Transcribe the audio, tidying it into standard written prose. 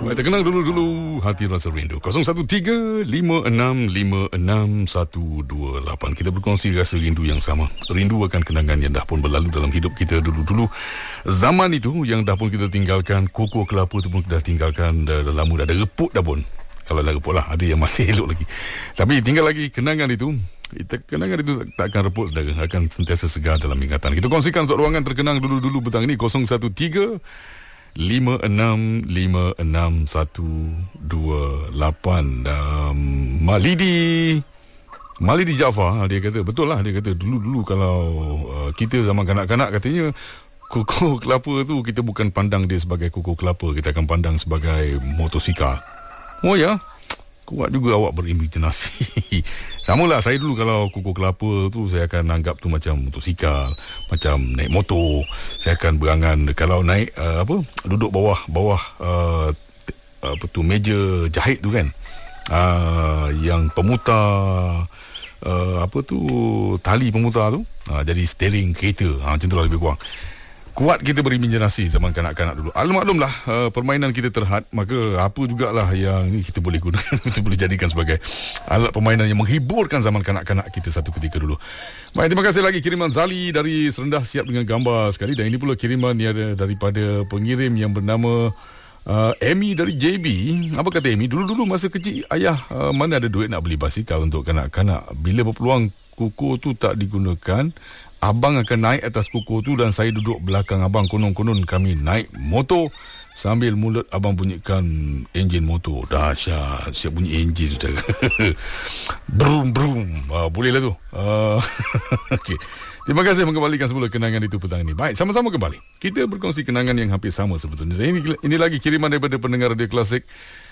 Baik, terkenang dulu hati rasa rindu. 0135656128. Kita berkongsi rasa rindu yang sama. Rindu akan kenangan yang dah pun berlalu dalam hidup kita dulu-dulu. Zaman itu yang dah pun kita tinggalkan, koko kelapa tu pun kita dah tinggalkan, dah lama dah ada reput dah pun. Kalau dah reput lah, ada yang masih elok lagi. Tapi tinggal lagi kenangan itu. Kenangan itu tak akan reput, saudara. Akan sentiasa segar dalam ingatan. Kita kongsikan untuk ruangan terkenang dulu-dulu petang ini. 013-5656128. Malidi Jaafar, dia kata, betul lah, dia kata dulu-dulu kalau kita zaman kanak-kanak, katanya koko kelapa tu kita bukan pandang dia sebagai koko kelapa, kita akan pandang sebagai motosikal. Oh ya, kuat juga awak berimajinasi. Samalah saya dulu kalau koko kelapa tu saya akan anggap tu macam motosikal, macam naik motor. Saya akan berangan kalau naik duduk bawah meja jahit tu kan. Yang pemutar tali pemutar tu, jadi steering kereta. Macam tu lah lebih kurang. Kuat kita berimajinasi zaman kanak-kanak dulu. Maklumlah, permainan kita terhad, maka apa jugalah yang ni kita boleh gunakan, kita boleh jadikan sebagai alat permainan yang menghiburkan zaman kanak-kanak kita satu ketika dulu. Baik, terima kasih lagi kiriman Zali dari Serendah, siap dengan gambar sekali. Dan ini pula kiriman yang ada daripada pengirim yang bernama Amy dari JB. Apa kata Amy? Dulu-dulu masa kecil, ayah mana ada duit nak beli basikal untuk kanak-kanak. Bila berpeluang kuku tu tak digunakan, abang akan naik atas kuku tu dan saya duduk belakang abang. Konon-konon kami naik motor sambil mulut abang bunyikan enjin motor. Dahsyat, siap bunyi enjin sudah. Brum brum. Bolehlah tu. Okey. Terima kasih mengembalikan semula kenangan itu petang ini. Baik, sama-sama kembali. Kita berkongsi kenangan yang hampir sama sebetulnya. Ini lagi kiriman daripada pendengar Radio Klasik